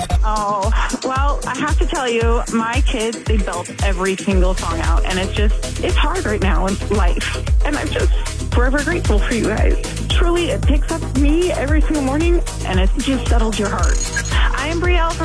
Oh, well, I have to tell you, my kids, they belt every single song out, and it's hard right now in life. And I'm just forever grateful for you guys. Truly, it picks up me every single morning, and it just settles your heart. I am Brielle from